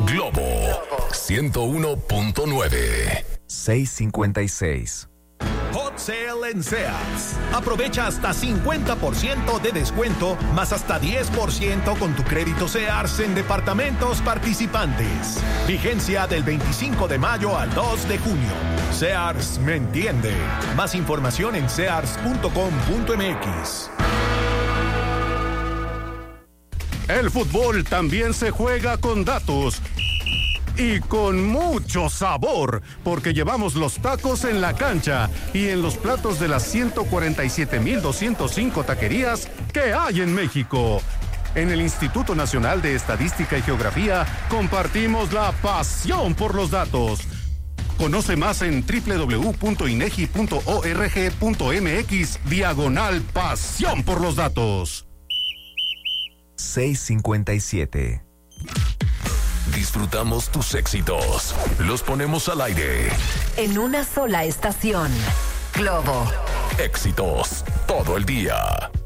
Globo 101.9. 656. Hot Sale en Sears. Aprovecha hasta 50% de descuento, más hasta 10% con tu crédito Sears en departamentos participantes. Vigencia del 25 de mayo al 2 de junio. Sears me entiende. Más información en sears.com.mx. El fútbol también se juega con datos. Y con mucho sabor, porque llevamos los tacos en la cancha y en los platos de las 147,205 taquerías que hay en México. En el Instituto Nacional de Estadística y Geografía compartimos la pasión por los datos. Conoce más en www.inegi.org.mx/pasión por los datos. 657. Disfrutamos tus éxitos. Los ponemos al aire. En una sola estación. Globo. Éxitos todo el día.